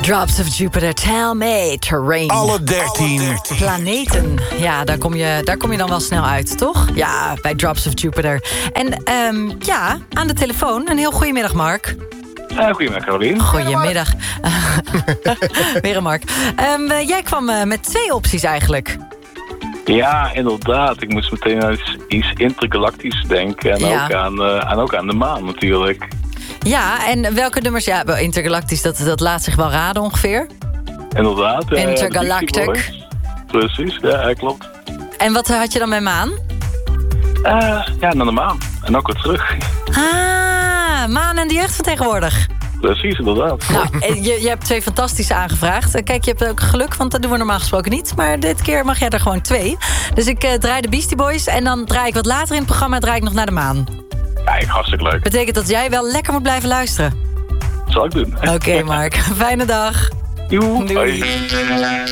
Drops of Jupiter, tell me, terrain. Alle 13 planeten. Ja, daar kom je dan wel snel uit, toch? Ja, bij Drops of Jupiter. En aan de telefoon. Een heel goedemiddag, Mark. Goedemiddag, Carolien. Goedemiddag. Weer een Mark. Jij kwam met 2 opties eigenlijk. Ja, inderdaad. Ik moest meteen aan iets intergalactisch denken. En ook aan de maan natuurlijk. Ja, en welke nummers? Ja, intergalactisch, dat laat zich wel raden ongeveer. Inderdaad. Ja, Intergalactic. Precies, ja, klopt. En wat had je dan bij maan? Naar de maan. En ook weer terug. Ah, maan en de jeugd van tegenwoordig. Precies, inderdaad. Nou, je hebt 2 fantastische aangevraagd. Kijk, je hebt ook geluk, want dat doen we normaal gesproken niet. Maar dit keer mag jij er gewoon 2. Dus ik draai de Beastie Boys en dan draai ik wat later in het programma nog naar de maan. Kijk, hartstikke leuk. Betekent dat jij wel lekker moet blijven luisteren. Dat zal ik doen. Oké, Mark. Fijne dag. Doei. Doei.